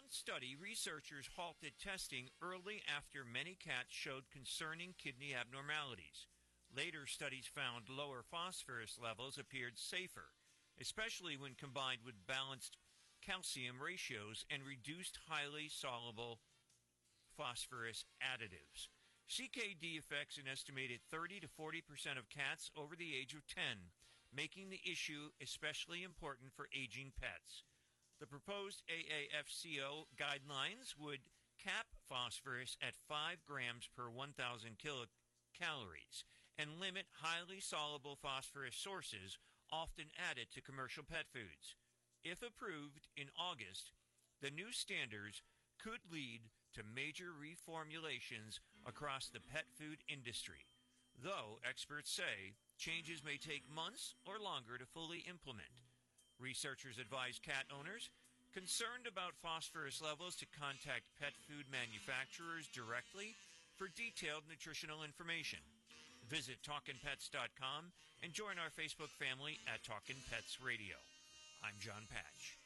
one study, researchers halted testing early after many cats showed concerning kidney abnormalities. Later studies found lower phosphorus levels appeared safer, especially when combined with balanced calcium ratios and reduced highly soluble phosphorus additives. CKD affects an estimated 30 to 40% of cats over the age of 10, making the issue especially important for aging pets. The proposed AAFCO guidelines would cap phosphorus at 5 grams per 1,000 kilocalories and limit highly soluble phosphorus sources often added to commercial pet foods. If approved in August, the new standards could lead to major reformulations across the pet food industry, though experts say changes may take months or longer to fully implement. Researchers advise cat owners concerned about phosphorus levels to contact pet food manufacturers directly for detailed nutritional information. Visit TalkinPets.com and join our Facebook family at Talkin' Pets Radio. I'm John Patch.